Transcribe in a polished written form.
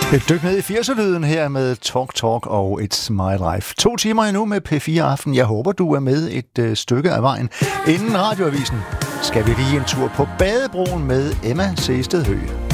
Et dyk ned i 80'er-lyden her med Talk og It's My Life. 2 timer endnu med P4 Aften. Jeg håber, du er med et stykke af vejen. Inden radioavisen skal vi lige en tur på Badebroen med Emma Sehsted Høgh.